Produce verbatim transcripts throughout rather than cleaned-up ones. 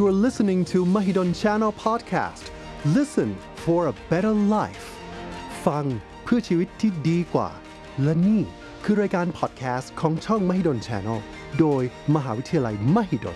You are listening to Mahidol Channel Podcast. Listen for a better life. ฟังเพื่อชีวิตที่ดีกว่าและนี่คือรายการ podcast ของช่อง Mahidol Channel โดยมหาวิทยาลัย Mahidol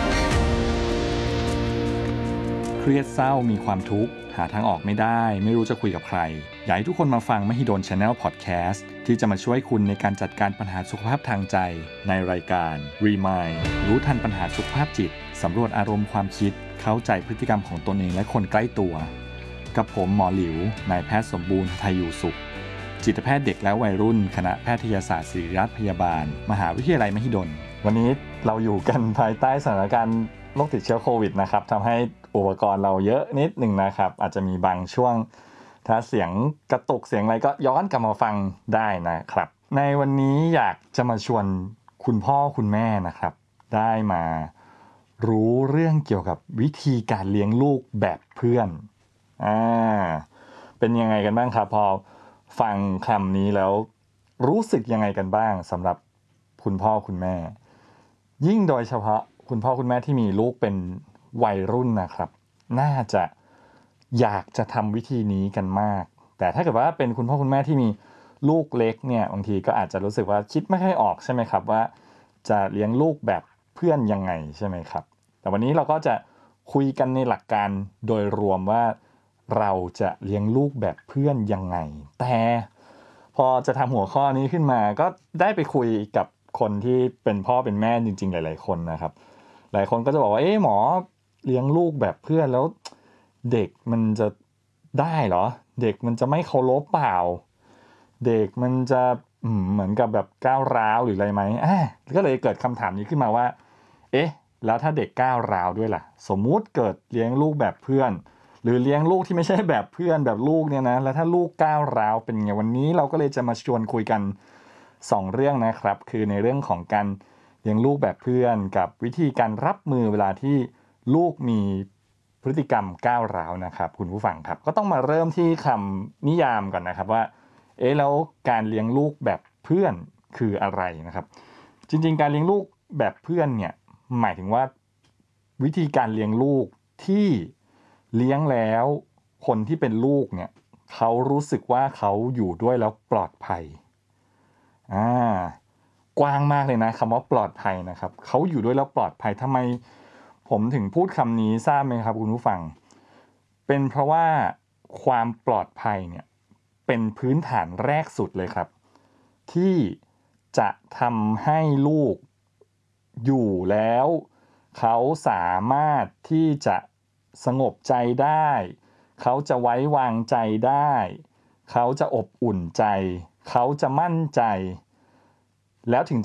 เครียดเศร้ามีความทุกข์หาทางออกไม่ได้ไม่รู้จะคุยกับใครอยากให้ทุกคนมาฟัง Mahidol Channel Podcast ที่จะมาช่วยคุณในการจัดการปัญหาสุขภาพทางใจในรายการ Remind รู้ทันปัญหาสุขภาพจิตสำรวจอารมณ์ความคิดเข้าใจพฤติกรรมของตนเองและคนใกล้ตัวกับผมหมอหลิวนายแพทย์สมบูรณ์ไทยอยู่สุขจิตแพทย์เด็กและวัยรุ่นคณะแพทยศาสตร์ศิริราชพยาบาลมหาวิทยาลัยมหิดลวันนี้เราอยู่กันภายใต้สถานการณ์โรคติดเชื้อโควิดนะครับทำให้อุปกรณ์เราเยอะนิดหนึ่งนะครับอาจจะมีบางช่วงถ้าเสียงกระตุกเสียงอะไรก็ย้อนกลับมาฟังได้นะครับในวันนี้อยากจะมาชวนคุณพ่อคุณแม่นะครับได้มารู้เรื่องเกี่ยวกับวิธีการเลี้ยงลูกแบบเพื่อนอ่าเป็นยังไงกันบ้างครับพอฟังคำนี้แล้วรู้สึกยังไงกันบ้างสำหรับคุณพ่อคุณแม่ยิ่งโดยเฉพาะคุณพ่อคุณแม่ที่มีลูกเป็นวัยรุ่นนะครับน่าจะอยากจะทำวิธีนี้กันมากแต่ถ้าเกิดว่าเป็นคุณพ่อคุณแม่ที่มีลูกเล็กเนี่ยบางทีก็อาจจะรู้สึกว่าคิดไม่ค่อยออกใช่ไหมครับว่าจะเลี้ยงลูกแบบเพื่อนยังไงใช่ไหมครับแต่วันนี้เราก็จะคุยกันในหลักการโดยรวมว่าเราจะเลี้ยงลูกแบบเพื่อนยังไงแต่พอจะทำหัวข้อนี้ขึ้นมาก็ได้ไปคุยกับคนที่เป็นพ่อเป็นแม่จริงๆหลายๆคนนะครับหลายคนก็จะบอกว่าเอ๊ะหมอเลี้ยงลูกแบบเพื่อนแล้วเด็กมันจะได้เหรอเด็กมันจะไม่เคารพเปล่าเด็กมันจะเหมือนกับแบบก้าวร้าวหรืออะไรไหมอ่ะก็เลยเกิดคำถามนี้ขึ้นมาว่าเอ๊ะแล้วถ้าเด็กก้าวร้าวด้วยล่ะสมมุติเกิดเลี้ยงลูกแบบเพื่อนหรือเลี้ยงลูกที่ไม่ใช่แบบเพื่อนแบบลูกเนี่ยนะแล้วถ้าลูกก้าวร้าวเป็นไงวันนี้เราก็เลยจะมาชวนคุยกันสองเรื่องนะครับคือในเรื่องของการเลี้ยงลูกแบบเพื่อนกับวิธีการรับมือเวลาที่ลูกมีพฤติกรรมก้าวร้าวนะครับคุณผู้ฟังครับก็ต้องมาเริ่มที่คำนิยามก่อนนะครับว่าเอ๊ะแล้วการเลี้ยงลูกแบบเพื่อนคืออะไรนะครับจริงๆการเลี้ยงลูกแบบเพื่อนเนี่ยหมายถึงว่าวิธีการเลี้ยงลูกที่เลี้ยงแล้วคนที่เป็นลูกเนี่ยเขารู้สึกว่าเขาอยู่ด้วยแล้วปลอดภัยอ่ากว้างมากเลยนะคำว่าปลอดภัยนะครับเขาอยู่ด้วยแล้วปลอดภัยทำไมผมถึงพูดคำนี้ทราบไหมครับคุณผู้ฟังเป็นเพราะว่าความปลอดภัยเนี่ยเป็นพื้นฐานแรกสุดเลยครับที่จะทำให้ลูกอยู่แล้วเขาสามารถที่จะสงบใจได้เขาจะไว้วางใจได้เขาจะอบอุ่นใจเขาจะมั่นใจแล้วถึง